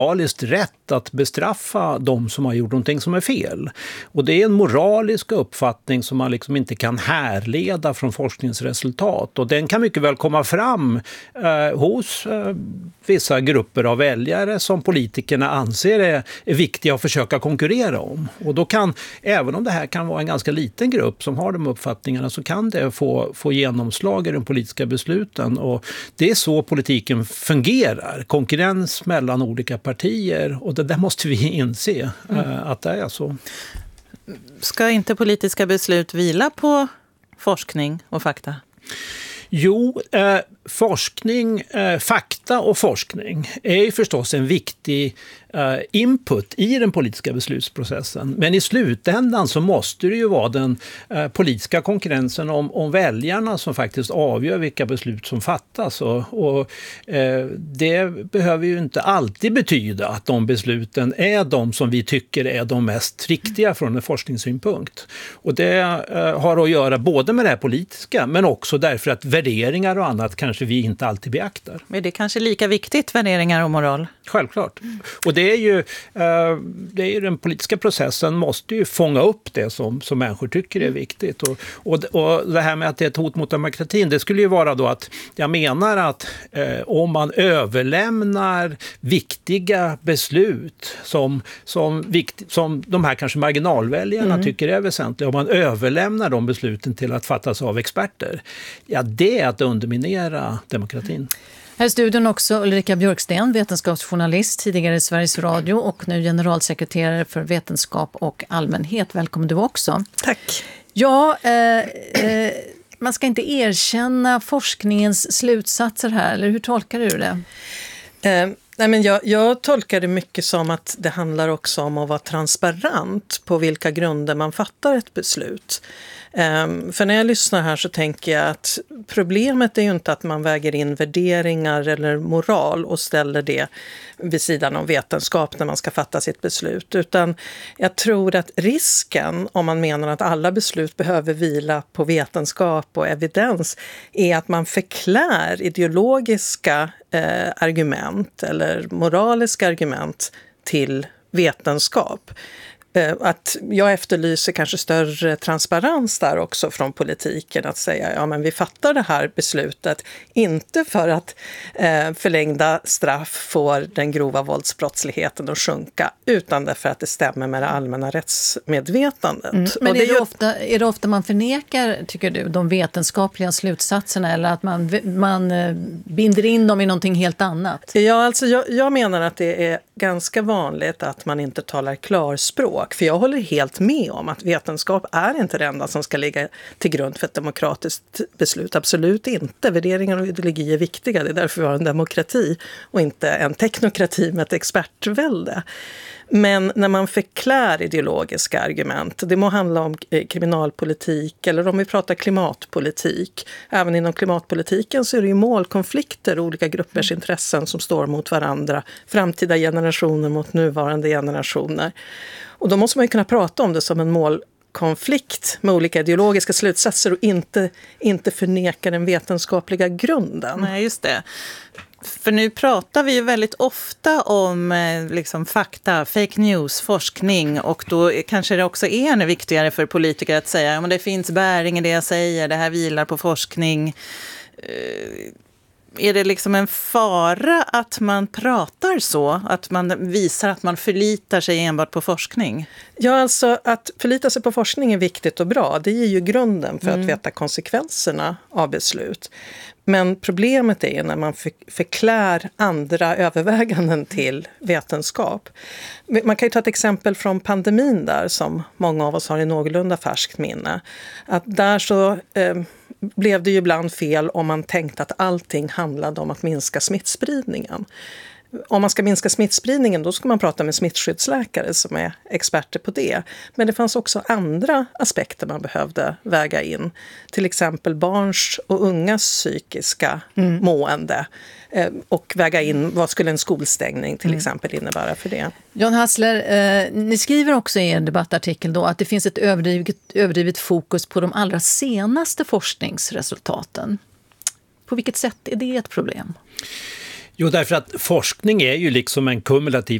moraliskt rätt att bestraffa de som har gjort någonting som är fel. Och det är en moralisk uppfattning som man liksom inte kan härleda från forskningsresultat. Och den kan mycket väl komma fram hos vissa grupper av väljare som politikerna anser är viktiga att försöka konkurrera om. Och då kan, även om det här kan vara en ganska liten grupp som har de uppfattningarna, så kan det få genomslag i de politiska besluten. Och det är så politiken fungerar. Konkurrens mellan olika partier, och det där måste vi inse att det är så. Ska inte politiska beslut vila på forskning och fakta? Jo, forskning, fakta och forskning är ju förstås en viktig input i den politiska beslutsprocessen. Men i slutändan så måste det ju vara den politiska konkurrensen om väljarna som faktiskt avgör vilka beslut som fattas. Och det behöver ju inte alltid betyda att de besluten är de som vi tycker är de mest riktiga från en forskningssynpunkt. Och det har att göra både med det här politiska, men också därför att värderingar och annat kanske vi inte alltid beaktar. Men det är kanske lika viktigt, värderingar och moral? Självklart. Och det är ju den politiska processen måste ju fånga upp det som människor tycker är viktigt. Och det här med att det är ett hot mot demokratin, det skulle ju vara då att jag menar att om man överlämnar viktiga beslut som de här kanske marginalväljarna tycker är väsentliga, om man överlämnar de besluten till att fattas av experter, ja, det är att underminera demokratin. Här i studion också Ulrika Björksten, vetenskapsjournalist, tidigare i Sveriges Radio och nu generalsekreterare för vetenskap och allmänhet. Välkommen du också. Tack. Ja, man ska inte erkänna forskningens slutsatser här, eller hur tolkar du det? Nej, men jag tolkar det mycket som att det handlar också om att vara transparent på vilka grunder man fattar ett beslut. För när jag lyssnar här så tänker jag att problemet är ju inte att man väger in värderingar eller moral och ställer det vid sidan av vetenskap när man ska fatta sitt beslut. Utan jag tror att risken, om man menar att alla beslut behöver vila på vetenskap och evidens, är att man förklär ideologiska argument eller moraliska argument till vetenskap. Att jag efterlyser kanske större transparens där också från politiken, att säga ja, men vi fattar det här beslutet inte för att förlängda straff får den grova våldsbrottsligheten att sjunka, utan därför att det stämmer med det allmänna rättsmedvetandet. Men är det ofta man förnekar, tycker du, de vetenskapliga slutsatserna, eller att man binder in dem i någonting helt annat? Ja, alltså jag menar att det är ganska vanligt att man inte talar klarspråk. För jag håller helt med om att vetenskap är inte det enda som ska ligga till grund för ett demokratiskt beslut. Absolut inte. Värderingar och ideologi är viktiga. Det är därför vi har en demokrati och inte en teknokrati med ett expertvälde. Men när man förklär ideologiska argument, det må handla om kriminalpolitik eller om vi pratar klimatpolitik. Även inom klimatpolitiken så är det ju målkonflikter och olika gruppers intressen som står mot varandra. Framtida generationer mot nuvarande generationer. Och då måste man ju kunna prata om det som en målkonflikt med olika ideologiska slutsatser och inte förneka den vetenskapliga grunden. Nej, just det. För nu pratar vi ju väldigt ofta om liksom fakta, fake news, forskning, och då kanske det också är ännu viktigare för politiker att säga att det finns bäring i det jag säger, det här vilar på forskning. Är det liksom en fara att man pratar så? Att man visar att man förlitar sig enbart på forskning? Ja, alltså att förlita sig på forskning är viktigt och bra. Det ger ju grunden för att veta konsekvenserna av beslut. Men problemet är när man förklär andra överväganden till vetenskap. Man kan ju ta ett exempel från pandemin där som många av oss har i någorlunda färskt minne. Att där så blev det ju ibland fel om man tänkte att allting handlade om att minska smittspridningen. Om man ska minska smittspridningen, då ska man prata med smittskyddsläkare som är experter på det. Men det fanns också andra aspekter man behövde väga in. Till exempel barns och ungas psykiska mående. Och väga in vad skulle en skolstängning till exempel innebära för det. John Hassler, ni skriver också i en debattartikel då att det finns ett överdrivet fokus på de allra senaste forskningsresultaten. På vilket sätt är det ett problem? Jo, därför att forskning är ju liksom en kumulativ